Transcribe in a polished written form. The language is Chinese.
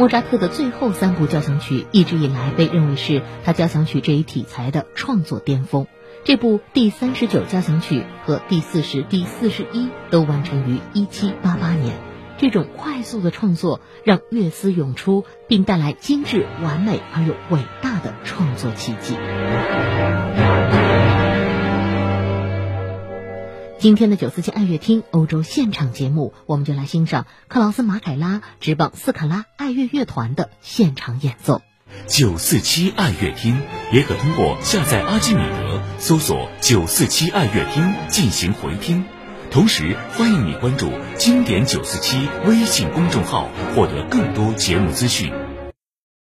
莫扎特的最后3部交响曲一直以来被认为是他交响曲这一题材的创作巅峰。这部第39交响曲和第40、第41都完成于1788年。这种快速的创作让乐思涌出，并带来精致、完美而又伟大的创作奇迹。今天的947爱乐厅欧洲现场节目，我们就来欣赏克劳斯马凯拉执棒斯卡拉爱乐乐团的现场演奏。 947爱乐厅也可通过下载阿基米德搜索947爱乐厅进行回听。同时欢迎你关注经典947微信公众号，获得更多节目资讯。